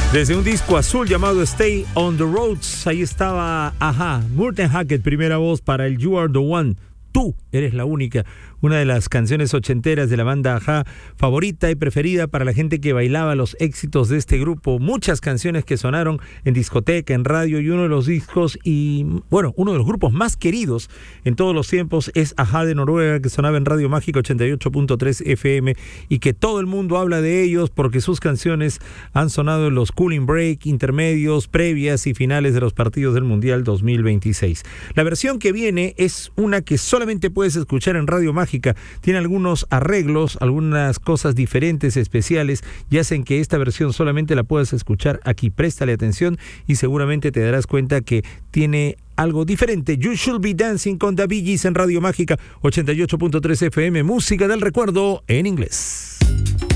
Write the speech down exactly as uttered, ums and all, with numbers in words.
Desde un disco azul llamado Stay on the Roads, ahí estaba Ajá, Murten Hackett, primera voz para el You Are the One. Tú eres la única, una de las canciones ochenteras de la banda Ajá, favorita y preferida para la gente que bailaba los éxitos de este grupo. Muchas canciones que sonaron en discoteca, en radio, y uno de los discos y, bueno, uno de los grupos más queridos en todos los tiempos es Ajá de Noruega, que sonaba en Radio Mágica ochenta y ocho punto tres F M y que todo el mundo habla de ellos porque sus canciones han sonado en los cooling break, intermedios, previas y finales de los partidos del Mundial dos mil veintiséis. La versión que viene es una que solamente puedes escuchar en Radio Mágica. Tiene algunos arreglos, algunas cosas diferentes, especiales, y hacen que esta versión solamente la puedas escuchar aquí. Préstale atención y seguramente te darás cuenta que tiene algo diferente. You Should Be Dancing con The Bee Gees en Radio Mágica ochenta y ocho punto tres F M, música del recuerdo en inglés.